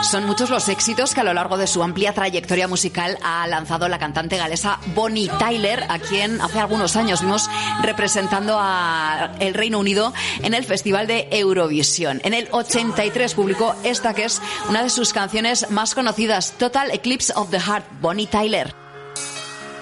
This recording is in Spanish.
Son muchos los éxitos que a lo largo de su amplia trayectoria musical ha lanzado la cantante galesa Bonnie Tyler, a quien hace algunos años vimos representando a el Reino Unido en el Festival de Eurovisión. En el 83 publicó esta que es una de sus canciones más conocidas, Total Eclipse of the Heart, Bonnie Tyler.